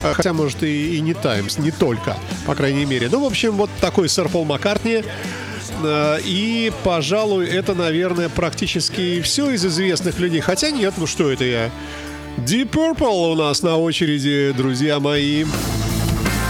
Хотя, может, и не Таймс, не только, по крайней мере. Ну, в общем, вот такой сэр Пол Маккартни. И, пожалуй, это, наверное, практически все из известных людей. Хотя нет, ну что это я? Deep Purple у нас на очереди, друзья мои.